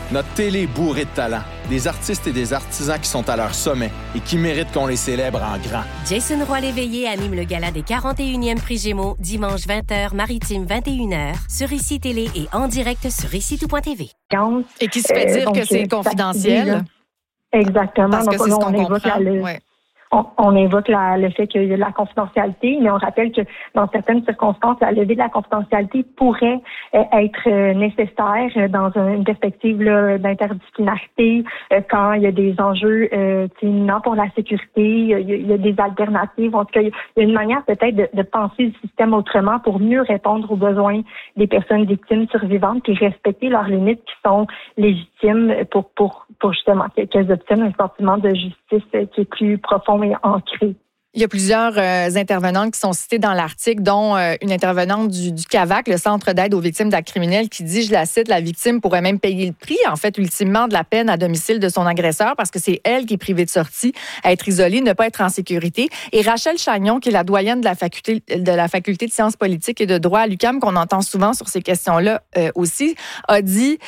Notre télé est bourrée de talent. Des artistes et des artisans qui sont à leur sommet et qui méritent qu'on les célèbre en grand. Jason Roy-Léveillé anime le gala des 41e Prix Gémeaux, dimanche 20h, maritime 21h, sur ICI Télé et en direct sur ICI-Tout.tv. Et qui se fait dire que c'est confidentiel. Exactement. Parce que donc, c'est ce qu'on on évoque comprend. on évoque le fait qu'il y a de la confidentialité, mais on rappelle que dans certaines circonstances, la levée de la confidentialité pourrait être nécessaire dans une perspective là, d'interdisciplinarité quand il y a des enjeux imminents pour la sécurité, il y a des alternatives. En tout cas, il y a une manière peut-être de penser le système autrement pour mieux répondre aux besoins des personnes victimes survivantes et respecter leurs limites qui sont légitimes pour justement qu'elles obtiennent un sentiment de justice qui est plus profond et ancré. Il y a plusieurs intervenantes qui sont citées dans l'article, dont une intervenante du CAVAC, le Centre d'aide aux victimes d'actes criminels, qui dit, je la cite, la victime pourrait même payer le prix, en fait, ultimement, de la peine à domicile de son agresseur parce que c'est elle qui est privée de sortie, à être isolée, ne pas être en sécurité. Et Rachel Chagnon, qui est la doyenne de la faculté de sciences politiques et de droit à l'UQAM, qu'on entend souvent sur ces questions-là aussi, a dit...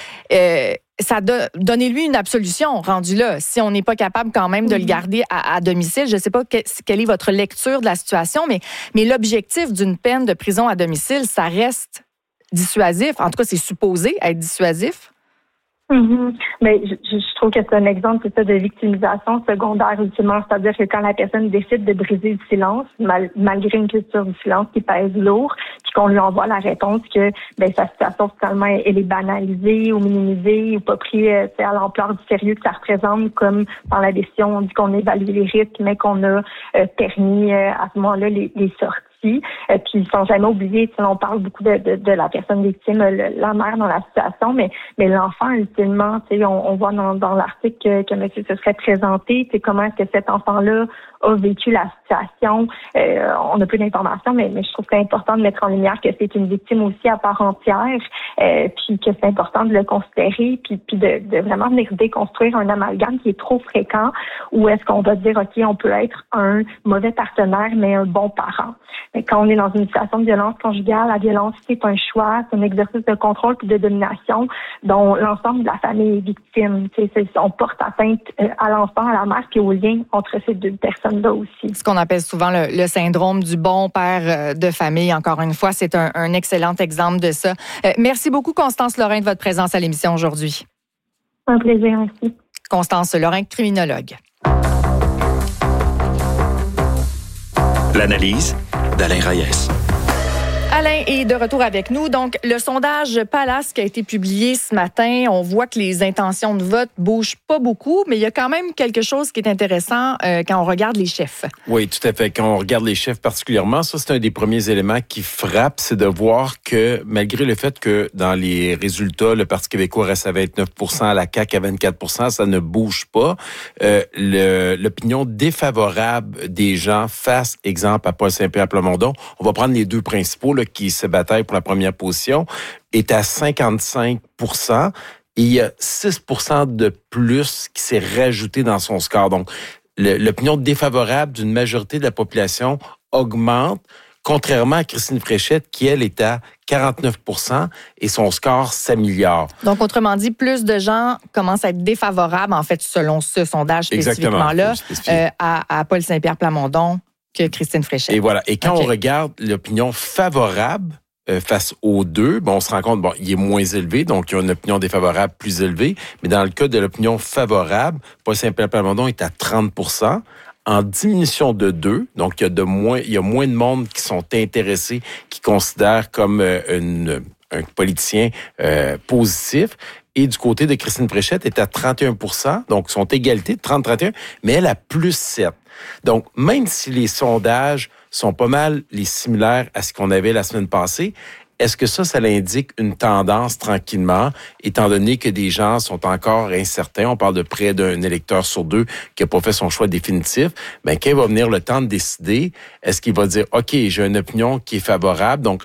donnez-lui une absolution rendu là, si on n'est pas capable quand même de le garder à domicile. Je ne sais pas quelle est votre lecture de la situation, mais l'objectif d'une peine de prison à domicile, ça reste dissuasif. En tout cas, c'est supposé être dissuasif. Mm-hmm. Mais je trouve que c'est un exemple, c'est ça, de victimisation secondaire ultimement, c'est-à-dire que quand la personne décide de briser le silence, malgré une culture du silence qui pèse lourd, puis qu'on lui envoie la réponse que sa situation finalement elle est banalisée ou minimisée ou pas prise à l'ampleur du sérieux que ça représente, comme dans la décision on dit qu'on évalue les risques, mais qu'on a permis à ce moment-là les sorties. Puis sans jamais oublier, on parle beaucoup de la personne victime, la mère dans la situation, mais l'enfant ultimement, on voit dans l'article que monsieur se serait présenté, comment est-ce que cet enfant-là a vécu la situation. On a peu d'informations, mais je trouve que c'est important de mettre en lumière que c'est une victime aussi à part entière, puis que c'est important de le considérer, puis de vraiment venir déconstruire un amalgame qui est trop fréquent, où est-ce qu'on va dire, OK, on peut être un mauvais partenaire, mais un bon parent. Mais quand on est dans une situation de violence conjugale, la violence, c'est un choix, c'est un exercice de contrôle puis de domination dont l'ensemble de la famille est victime. On porte atteinte à l'enfant, à la mère, puis au lien entre ces deux personnes-là aussi. Ce qu'on appelle souvent le syndrome du bon père de famille. Encore une fois, c'est un excellent exemple de ça. Merci beaucoup, Constance Lorrain, de votre présence à l'émission aujourd'hui. Un plaisir, merci. Constance Lorrain, criminologue. L'analyse d'Alain Reyes. Alain est de retour avec nous. Donc, le sondage Palace qui a été publié ce matin, on voit que les intentions de vote bougent pas beaucoup, mais il y a quand même quelque chose qui est intéressant quand on regarde les chiffres. Oui, tout à fait. Quand on regarde les chiffres particulièrement, ça, c'est un des premiers éléments qui frappe, c'est de voir que malgré le fait que dans les résultats, le Parti québécois reste à 29 %, la CAQ à 24 %, ça ne bouge pas. L'opinion défavorable des gens face, exemple, à Paul Saint-Pierre Plamondon, on va prendre les deux principaux là, qui se bataillent pour la première position, est à 55 %. Et il y a 6 % de plus qui s'est rajouté dans son score. Donc, l'opinion défavorable d'une majorité de la population augmente, contrairement à Christine Fréchette, qui, elle, est à 49 % et son score s'améliore. Donc, autrement dit, plus de gens commencent à être défavorables, en fait, selon ce sondage spécifiquement-là, à Paul Saint-Pierre Plamondon que Christine Fréchette. Et voilà. Et quand on regarde l'opinion favorable face aux deux, on se rend compte, il est moins élevé, donc il y a une opinion défavorable plus élevée. Mais dans le cas de l'opinion favorable, Paul Saint-Pierre Plamondon est à 30 % en diminution de 2. Donc, il y a moins de monde qui sont intéressés, qui considèrent comme un politicien positif. Et du côté de Christine Fréchette, est à 31 %, donc sont égalité de 30-31, mais elle a plus 7. Donc, même si les sondages sont pas mal les similaires à ce qu'on avait la semaine passée, est-ce que ça indique une tendance tranquillement, étant donné que des gens sont encore incertains? On parle de près d'un électeur sur 2 qui n'a pas fait son choix définitif. Quand il va venir le temps de décider, est-ce qu'il va dire, OK, j'ai une opinion qui est favorable, donc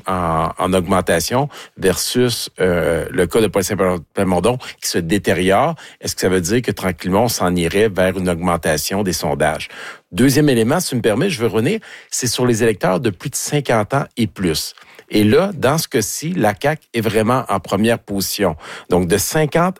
en augmentation, versus le cas de Paul Saint-Pierre Plamondon qui se détériore? Est-ce que ça veut dire que tranquillement, on s'en irait vers une augmentation des sondages? Deuxième élément, si tu me permets, je veux revenir, c'est sur les électeurs de plus de 50 ans et plus. Et là, dans ce cas-ci, la CAQ est vraiment en première position. Donc, de 50